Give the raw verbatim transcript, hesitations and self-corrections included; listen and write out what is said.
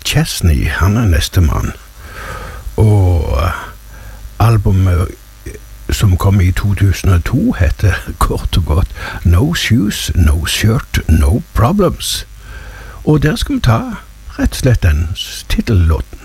Chesney, han er neste mann. Og albumet som kom i to tusen og to heter kort og godt No Shoes, No Shirt, No Problems. Og der skal vi ta rett og slett den titellåten.